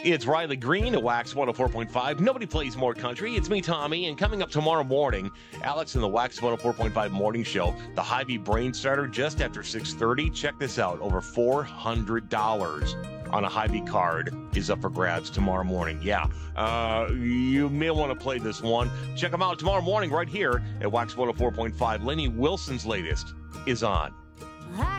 It's Riley Green at Wax 104.5. Nobody plays more country. It's me, Tommy. And coming up tomorrow morning, Alex in the Wax 104.5 morning show, the Hy-Vee Brain Starter just after 6:30. Check this out. Over $400 on a Hy-Vee card is up for grabs tomorrow morning. Yeah, you may want to play this one. Check them out tomorrow morning right here at Wax 104.5. Lenny Wilson's latest is on.